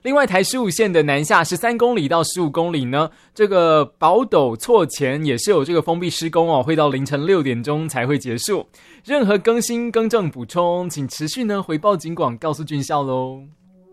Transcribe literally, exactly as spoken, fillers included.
另外，台十五线的南下十三公里到十五公里呢，这个宝斗错前也是有这个封闭施工哦，会到凌晨六点钟才会结束。任何更新、更正、补充，请持续呢回报警广，告诉军校喽。